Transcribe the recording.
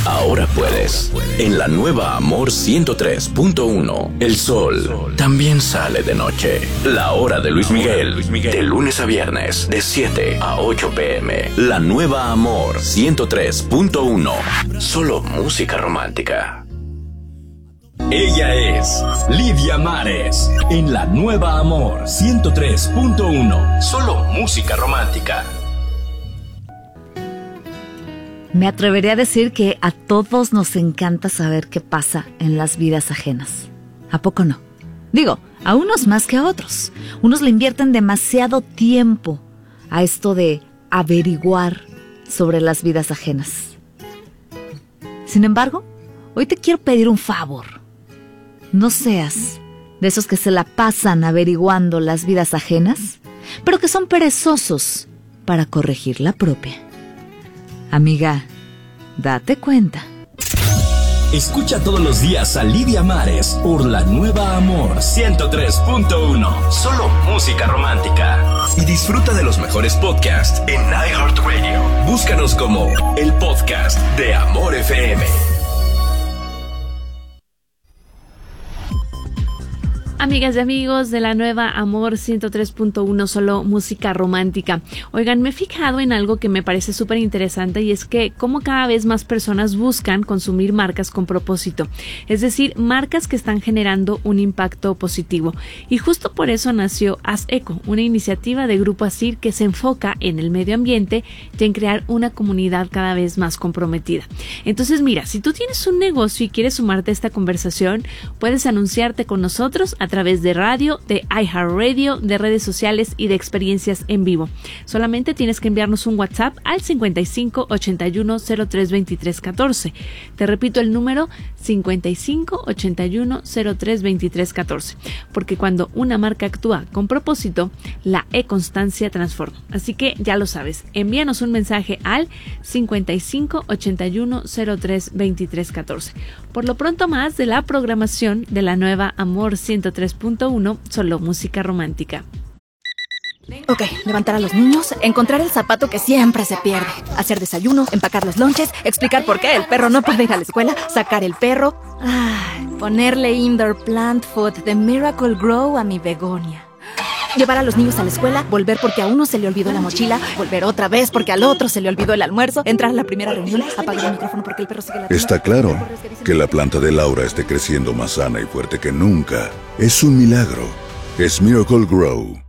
ahora puedes. En la nueva Amor 103.1, el sol también sale de noche. La hora de Luis Miguel, de lunes a viernes, de 7 a 8 p.m. La nueva Amor 103.1, solo música romántica. Ella es Lidia Mares, en la nueva Amor 103.1, solo música romántica. Me atrevería a decir que a todos nos encanta saber qué pasa en las vidas ajenas. ¿A poco no? Digo, a unos más que a otros. Unos le invierten demasiado tiempo a esto de averiguar sobre las vidas ajenas. Sin embargo, hoy te quiero pedir un favor. No seas de esos que se la pasan averiguando las vidas ajenas, pero que son perezosos para corregir la propia. Amiga, date cuenta. Escucha todos los días a Lidia Mares por la nueva Amor 103.1, solo música romántica. Y disfruta de los mejores podcasts en iHeartRadio. Búscanos como el podcast de Amor FM. Amigas y amigos de la nueva Amor 103.1, solo música romántica. Oigan, me he fijado en algo que me parece súper interesante, y es que como cada vez más personas buscan consumir marcas con propósito, es decir, marcas que están generando un impacto positivo. Y justo por eso nació Haz Eco, una iniciativa de Grupo Asir que se enfoca en el medio ambiente y en crear una comunidad cada vez más comprometida. Entonces mira, si tú tienes un negocio y quieres sumarte a esta conversación, puedes anunciarte con nosotros a través de radio, de iHeartRadio, de redes sociales y de experiencias en vivo. Solamente tienes que enviarnos un WhatsApp al 55 81 03 23 14. Te repito el número 55 81 03 23 14. Porque cuando una marca actúa con propósito, la e-constancia transforma. Así que ya lo sabes, envíanos un mensaje al 55 81 03 23 14. Por lo pronto, más de la programación de la nueva Amor 103.1, solo música romántica. Ok, levantar a los niños, encontrar el zapato que siempre se pierde, hacer desayuno, empacar los lonches, explicar por qué el perro no puede ir a la escuela, sacar el perro, ponerle indoor plant food de Miracle Grow a mi begonia. Llevar a los niños a la escuela, volver porque a uno se le olvidó la mochila, volver otra vez porque al otro se le olvidó el almuerzo, entrar a la primera reunión, apagar el micrófono porque el perro sigue la... Está claro que la planta de Laura esté creciendo más sana y fuerte que nunca. Es un milagro. Es Miracle Grow.